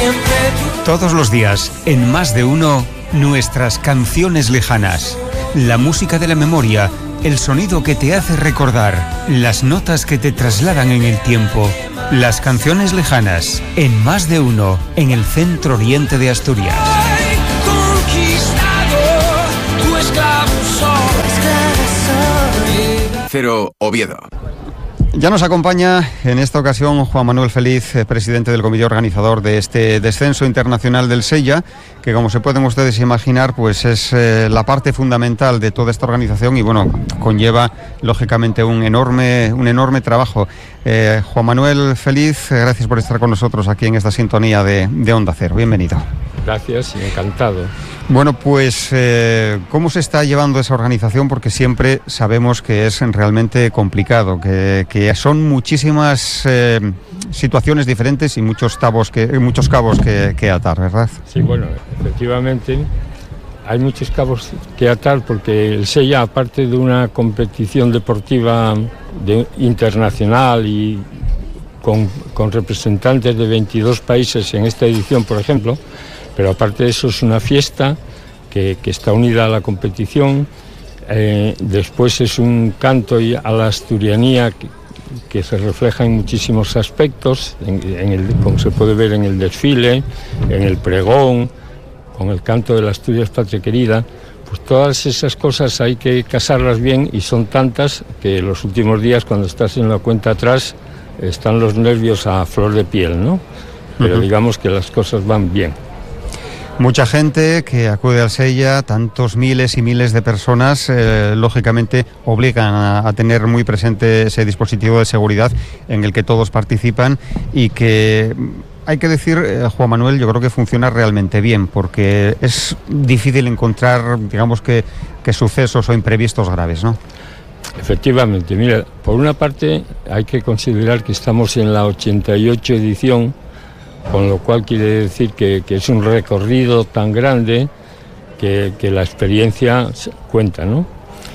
Todos los días, en Más de Uno, nuestras canciones lejanas. La música de la memoria, el sonido que te hace recordar, las notas que te trasladan en el tiempo. Las canciones lejanas, en Más de Uno, en el centro oriente de Asturias. Cero Oviedo. Ya nos acompaña en esta ocasión Juan Manuel Feliz, presidente del comité organizador de este descenso internacional del Sella, que como se pueden ustedes imaginar, pues es la parte fundamental de toda esta organización y bueno, conlleva lógicamente un enorme trabajo. Juan Manuel Feliz, gracias por estar con nosotros aquí en esta sintonía de Onda Cero. Bienvenido. Gracias y encantado. Bueno, pues ¿cómo se está llevando esa organización? Porque siempre sabemos que es realmente complicado, que son muchísimas situaciones diferentes y muchos cabos que atar, ¿verdad? Sí, bueno, efectivamente hay muchos cabos que atar porque el Sella, aparte de una competición deportiva internacional y con representantes de 22 países en esta edición, por ejemplo, pero aparte de eso es una fiesta que está unida a la competición. Después es un canto a la asturianía que se refleja en muchísimos aspectos, como se puede ver en el desfile, en el pregón, con el canto de la Asturias Patria Querida. Pues todas esas cosas hay que casarlas bien y son tantas que los últimos días, cuando estás en la cuenta atrás, están los nervios a flor de piel, ¿no? Pero digamos que las cosas van bien. Mucha gente que acude al Sella, tantos miles y miles de personas, lógicamente obligan a tener muy presente ese dispositivo de seguridad en el que todos participan y que, hay que decir, Juan Manuel, yo creo que funciona realmente bien porque es difícil encontrar, digamos que sucesos o imprevistos graves, ¿no? Efectivamente, mira, por una parte hay que considerar que estamos en la 88 edición, con lo cual quiere decir que es un recorrido tan grande que la experiencia cuenta, ¿no?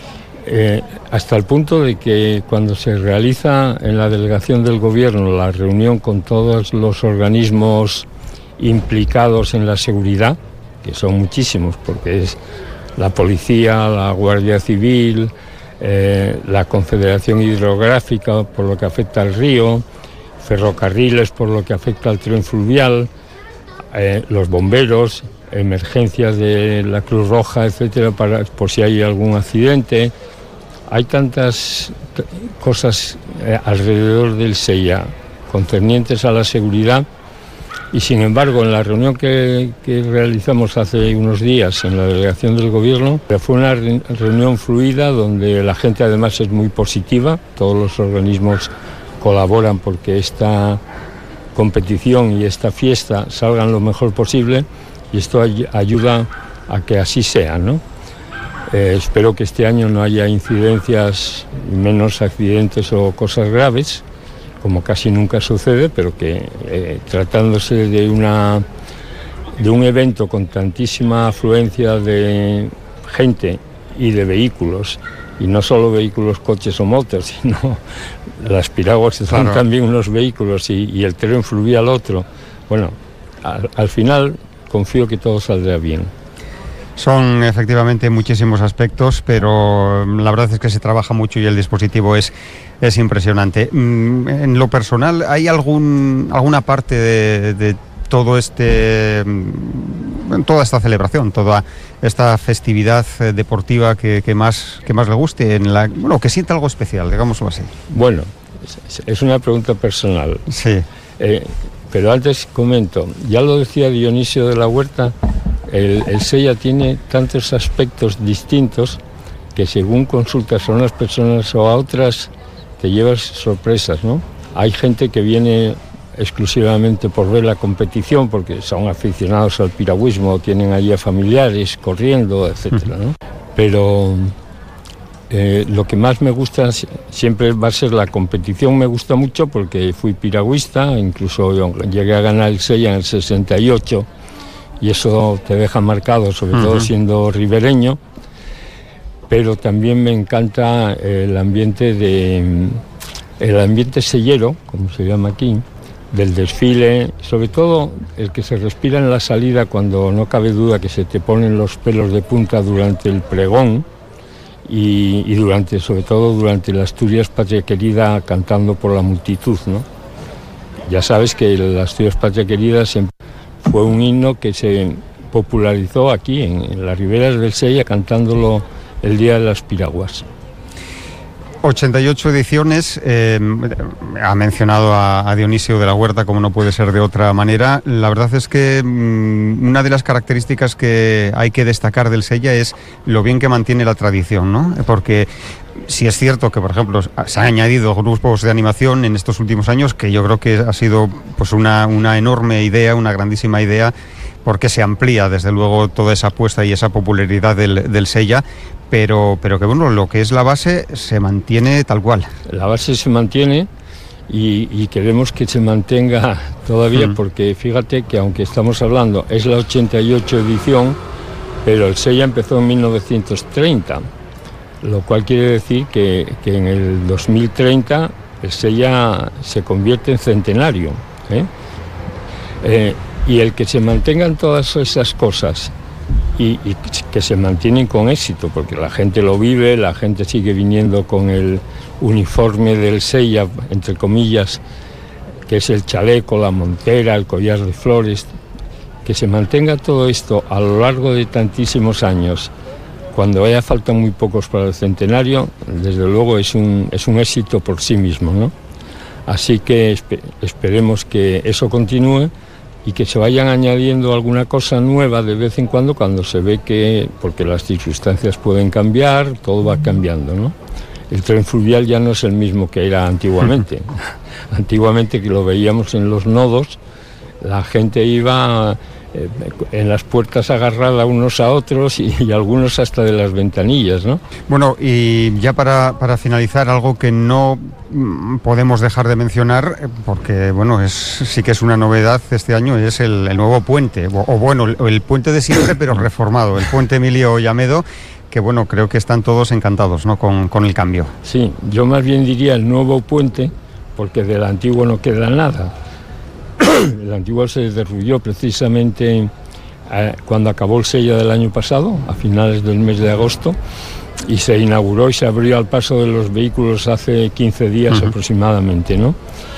Hasta el punto de que cuando se realiza en la delegación del gobierno la reunión con todos los organismos implicados en la seguridad, que son muchísimos, porque es la policía, la Guardia Civil, la Confederación Hidrográfica por lo que afecta al río, ferrocarriles por lo que afecta al tren fluvial, los bomberos, emergencias de la Cruz Roja, etcétera, por si hay algún accidente. Hay tantas cosas alrededor del Sella concernientes a la seguridad y sin embargo en la reunión que realizamos hace unos días en la delegación del gobierno fue una reunión fluida donde la gente además es muy positiva, todos los organismos colaboran porque esta competición y esta fiesta salgan lo mejor posible y esto ayuda a que así sea, ¿no? Espero que este año no haya incidencias, menos accidentes o cosas graves, como casi nunca sucede, pero que tratándose de un evento con tantísima afluencia de gente y de vehículos, y no solo vehículos, coches o motos, sino las piraguas son también unos vehículos y el tren fluvial otro. Bueno, al final confío que todo saldrá bien. Son efectivamente muchísimos aspectos, pero la verdad es que se trabaja mucho y el dispositivo es impresionante. En lo personal, ¿hay alguna parte de todo toda esta celebración, toda esta festividad deportiva que más le guste, que sienta algo especial, digámoslo así? Bueno, es una pregunta personal. Sí. Pero antes comento, ya lo decía Dionisio de la Huerta, el Sella tiene tantos aspectos distintos que según consultas a unas personas o a otras te llevas sorpresas, ¿no? Hay gente que viene exclusivamente por ver la competición porque son aficionados al piragüismo, tienen allí a familiares corriendo, etcétera, ¿no? Pero lo que más me gusta siempre va a ser la competición. Me gusta mucho porque fui piragüista, incluso llegué a ganar el Sella en el 68 y eso te deja marcado, sobre todo siendo ribereño. Pero también me encanta el ambiente sellero, como se llama aquí, del desfile, sobre todo el que se respira en la salida, cuando no cabe duda que se te ponen los pelos de punta durante el pregón y sobre todo durante la Asturias Patria Querida, cantando por la multitud, ¿no? Ya sabes que la Asturias Patria Querida siempre fue un himno que se popularizó aquí en las riberas del Sella, cantándolo el día de las piraguas. 88 ediciones, ha mencionado a Dionisio de la Huerta, como no puede ser de otra manera. La verdad es que una de las características que hay que destacar del Sella es lo bien que mantiene la tradición, ¿no? Porque sí es cierto que, por ejemplo, se han añadido grupos de animación en estos últimos años, que yo creo que ha sido pues una enorme idea, una grandísima idea, porque se amplía desde luego toda esa apuesta y esa popularidad del Sella, pero que bueno, lo que es la base se mantiene tal cual. La base se mantiene y queremos que se mantenga todavía, porque fíjate que aunque estamos hablando, es la 88 edición, pero el Sella empezó en 1930, lo cual quiere decir que en el 2030 el Sella se convierte en centenario, y el que se mantengan todas esas cosas y que se mantienen con éxito, porque la gente lo vive, la gente sigue viniendo con el uniforme del Sella, entre comillas, que es el chaleco, la montera, el collar de flores, que se mantenga todo esto a lo largo de tantísimos años, cuando haya falta muy pocos para el centenario, desde luego es un éxito por sí mismo, ¿no? Así que esperemos que eso continúe y que se vayan añadiendo alguna cosa nueva de vez en cuando se ve que, porque las circunstancias pueden cambiar, todo va cambiando, ¿no? El tren fluvial ya no es el mismo que era antiguamente. Antiguamente, que lo veíamos en los nodos, la gente iba en las puertas agarrada unos a otros y algunos hasta de las ventanillas, ¿no? Bueno, y ya para finalizar, algo que no podemos dejar de mencionar, porque bueno, sí que es una novedad este año, es el nuevo puente, el puente de siempre pero reformado, el puente Emilio Llamedo, que bueno, creo que están todos encantados, ¿no?, con el cambio. Sí, yo más bien diría el nuevo puente, porque del antiguo no queda nada. El antiguo se derrulló precisamente cuando acabó el Sella del año pasado, a finales del mes de agosto, y se inauguró y se abrió al paso de los vehículos hace 15 días aproximadamente, ¿no?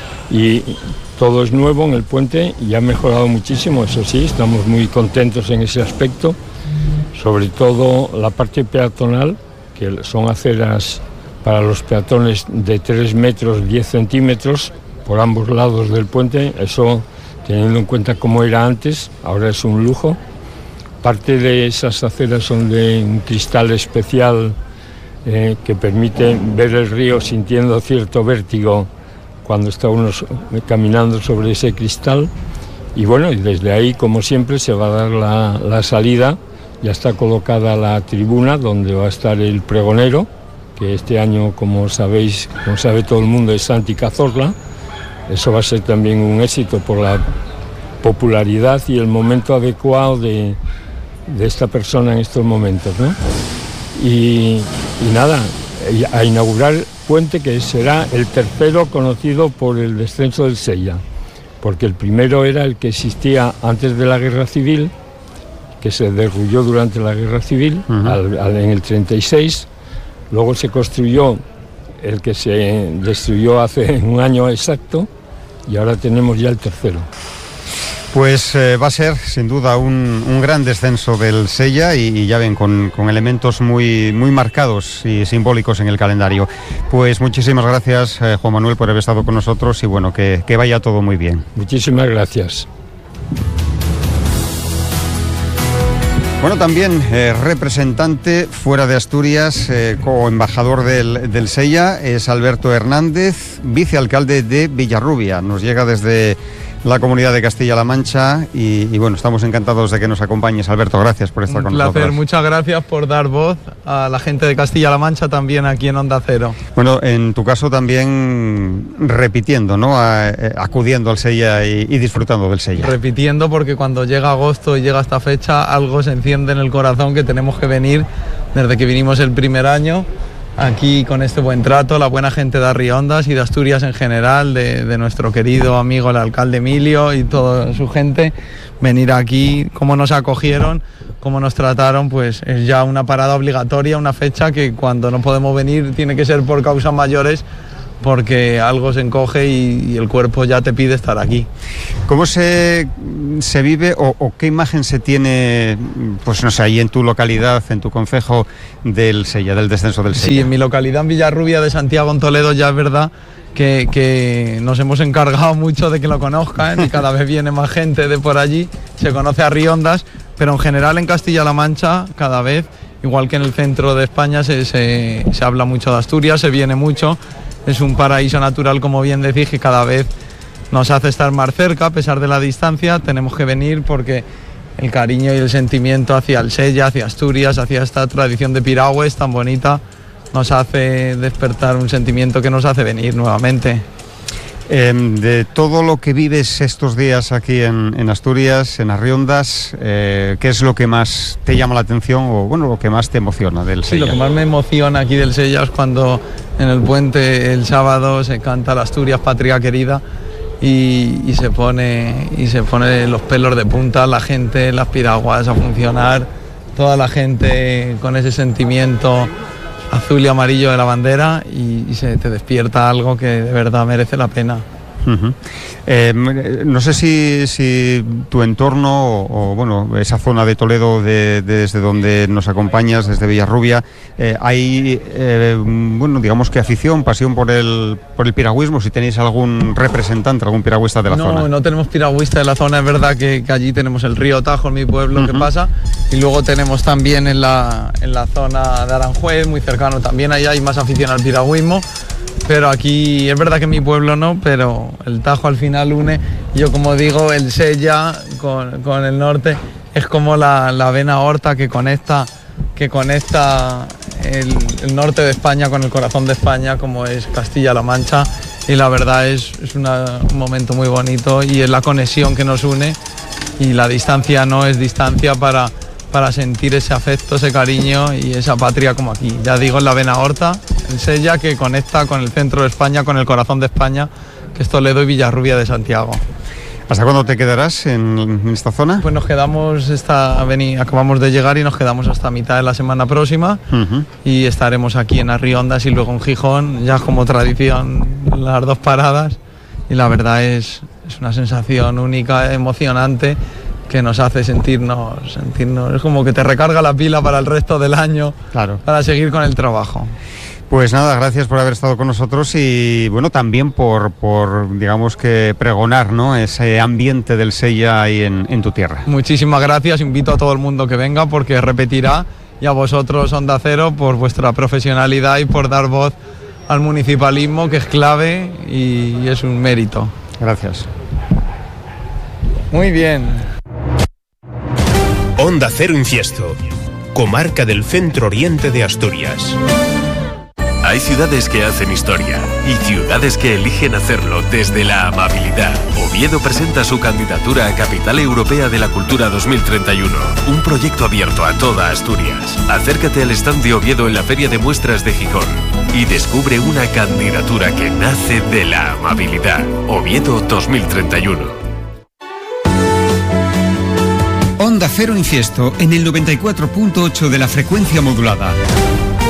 Y todo es nuevo en el puente y ha mejorado muchísimo, eso sí, estamos muy contentos en ese aspecto, sobre todo la parte peatonal, que son aceras para los peatones de 3 metros 10 centímetros por ambos lados del puente. Eso, teniendo en cuenta cómo era antes, ahora es un lujo. Parte de esas aceras son de un cristal especial que permite ver el río sintiendo cierto vértigo cuando está uno caminando sobre ese cristal. Y bueno, y desde ahí, como siempre, se va a dar la salida. Ya está colocada la tribuna donde va a estar el pregonero, que este año, como sabéis, como sabe todo el mundo, es Santi Cazorla. Eso va a ser también un éxito por la popularidad y el momento adecuado de esta persona en estos momentos, ¿no? Y nada, a inaugurar el puente, que será el tercero conocido por el descenso del Sella, porque el primero era el que existía antes de la Guerra Civil, que se derrulló durante la Guerra Civil, en el 36, luego se construyó el que se destruyó hace un año exacto, y ahora tenemos ya el tercero. Pues va a ser sin duda un gran descenso del Sella y ya ven, con elementos muy marcados y simbólicos en el calendario. Pues muchísimas gracias, Juan Manuel, por haber estado con nosotros y bueno, que vaya todo muy bien. Muchísimas gracias. Bueno, también representante fuera de Asturias, co-embajador del Sella, es Alberto Hernández, vicealcalde de Villarrubia. Nos llega desde la Comunidad de Castilla-La Mancha y bueno, estamos encantados de que nos acompañes, Alberto. Gracias por estar con nosotros. Un placer, muchas gracias por dar voz a la gente de Castilla-La Mancha también aquí en Onda Cero. Bueno, en tu caso también repitiendo, ¿no? Acudiendo al Sella y disfrutando del Sella. Repitiendo, porque cuando llega agosto y llega esta fecha, algo se enciende en el corazón, que tenemos que venir desde que vinimos el primer año. aquí con este buen trato, la buena gente de Arriondas y de Asturias en general, de nuestro querido amigo el alcalde Emilio y toda su gente, venir aquí, cómo nos acogieron, cómo nos trataron, pues es ya una parada obligatoria, una fecha que cuando no podemos venir tiene que ser por causas mayores, porque algo se encoge y el cuerpo ya te pide estar aquí. ¿Cómo se vive o qué imagen se tiene, pues no sé, ahí en tu localidad, en tu concejo del Sella, del descenso del Sella? Sí, en mi localidad, en Villarrubia de Santiago, en Toledo, ya es verdad que nos hemos encargado mucho de que lo conozcan y cada vez viene más gente de por allí, se conoce a Arriondas, pero en general en Castilla-La Mancha cada vez, igual que en el centro de España, se habla mucho de Asturias, se viene mucho. Es un paraíso natural, como bien decís, que cada vez nos hace estar más cerca, a pesar de la distancia. Tenemos que venir porque el cariño y el sentimiento hacia el Sella, hacia Asturias, hacia esta tradición de piragües tan bonita, nos hace despertar un sentimiento que nos hace venir nuevamente. De todo lo que vives estos días aquí en Asturias, en Arriondas, ¿qué es lo que más te llama la atención o bueno, lo que más te emociona del Sella? Sí, lo que más me emociona aquí del Sella es cuando en el puente el sábado se canta la Asturias Patria Querida y se pone los pelos de punta, la gente, las piraguas a funcionar, toda la gente con ese sentimiento azul y amarillo de la bandera y se te despierta algo que de verdad merece la pena. Uh-huh. No sé si tu entorno o bueno, esa zona de Toledo desde donde nos acompañas, desde Villarrubia, hay bueno, digamos que afición, pasión por el piragüismo, si tenéis algún representante, algún piragüista de la zona. No tenemos piragüista de la zona, es verdad que allí tenemos el río Tajo, en mi pueblo, que pasa, y luego tenemos también en la zona de Aranjuez, muy cercano también, ahí hay más afición al piragüismo. Pero aquí es verdad que en mi pueblo no, pero el Tajo al final une. Yo, como digo, el Sella con el norte es como la vena aorta que conecta el norte de España con el corazón de España, como es Castilla-La Mancha. Y la verdad es un momento muy bonito y es la conexión que nos une. Y la distancia no es distancia para sentir ese afecto, ese cariño y esa patria como aquí. Ya digo, en la vena aorta, el Sella que conecta con el centro de España, con el corazón de España, que es Toledo y Villarrubia de Santiago. ¿Hasta cuándo te quedarás en esta zona? Pues nos quedamos, acabamos de llegar y nos quedamos hasta mitad de la semana próxima y estaremos aquí en Arriondas y luego en Gijón, ya como tradición, las 2 paradas. Y la verdad es una sensación única, emocionante, que nos hace sentirnos, es como que te recarga la pila para el resto del año, claro, para seguir con el trabajo. Pues nada, gracias por haber estado con nosotros y bueno, también por digamos que pregonar, ¿no?, ese ambiente del Sella ahí en tu tierra. Muchísimas gracias, invito a todo el mundo que venga porque repetirá, y a vosotros, Onda Cero, por vuestra profesionalidad y por dar voz al municipalismo, que es clave y es un mérito. Gracias. Muy bien. Onda Cero Infiesto, comarca del centro oriente de Asturias. Hay ciudades que hacen historia y ciudades que eligen hacerlo desde la amabilidad. Oviedo presenta su candidatura a Capital Europea de la Cultura 2031, un proyecto abierto a toda Asturias. Acércate al stand de Oviedo en la Feria de Muestras de Gijón y descubre una candidatura que nace de la amabilidad. Oviedo 2031. Onda Cero Infiesto en el 94.8 de la frecuencia modulada.